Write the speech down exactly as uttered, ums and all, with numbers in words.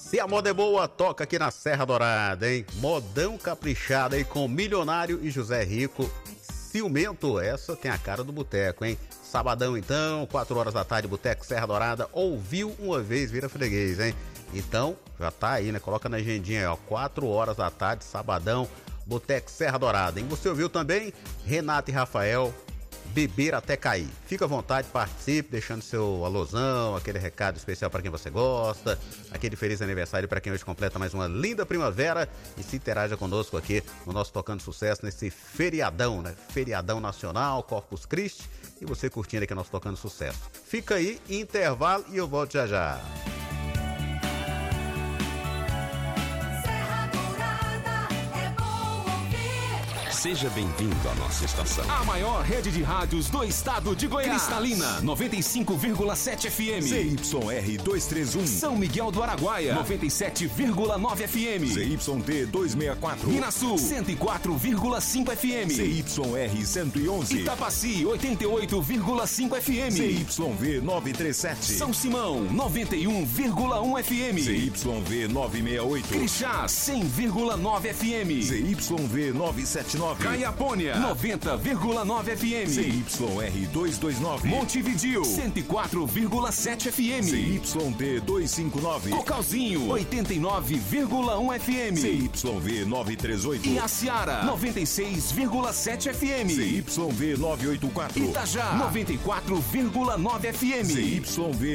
Se a moda é boa, toca aqui na Serra Dourada, hein? Modão caprichado aí com Milionário e José Rico. Ciumento, essa tem a cara do boteco, hein? Sabadão então, quatro horas da tarde, Boteco Serra Dourada. Ouviu uma vez, vira freguês, hein? Então, já tá aí, né? Coloca na agendinha aí, ó. quatro horas da tarde, sabadão, Boteco Serra Dourada, hein? Você ouviu também? Renato e Rafael, Beber Até Cair. Fica à vontade, participe, deixando seu alôzão, aquele recado especial para quem você gosta, aquele feliz aniversário para quem hoje completa mais uma linda primavera e se interaja conosco aqui no nosso Tocando Sucesso nesse feriadão, né? Feriadão nacional, Corpus Christi, e você curtindo aqui nosso Tocando Sucesso. Fica aí, intervalo e eu volto já já. Seja bem-vindo à nossa estação. A maior rede de rádios do estado de Goiás. Cristalina, noventa e cinco vírgula sete F M. Z Y R duzentos e trinta e um. São Miguel do Araguaia, noventa e sete vírgula nove F M. Z Y D duzentos e sessenta e quatro. Minasul, cento e quatro vírgula cinco F M. Z Y R cento e onze. Itapaci, oitenta e oito vírgula cinco F M. Z Y V novecentos e trinta e sete. São Simão, noventa e um vírgula um F M. Z Y V novecentos e sessenta e oito. Crixás, cem vírgula nove F M. Z Y V novecentos e setenta e nove. Caiapônia, noventa vírgula nove F M. Z Y R duzentos e vinte e nove. Montevidéu, cento e quatro vírgula sete F M. Z Y D duzentos e cinquenta e nove. Cocalzinho, oitenta e nove vírgula um F M. Z Y V novecentos e trinta e oito. E Aciara, noventa e seis vírgula sete F M. Z Y V novecentos e oitenta e quatro. Itajá, noventa e quatro vírgula nove F M. Z Y V